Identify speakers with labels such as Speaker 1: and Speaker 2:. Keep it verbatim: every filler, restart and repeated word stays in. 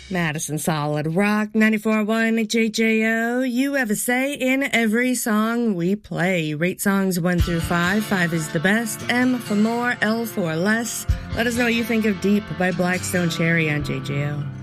Speaker 1: Madison Solid Rock, ninety-four point one J J O. You have a say in every song we play. Rate songs one through five. Five is the best. M for more, L for less. Let us know what you think of Deep by Blackstone Cherry on J J O.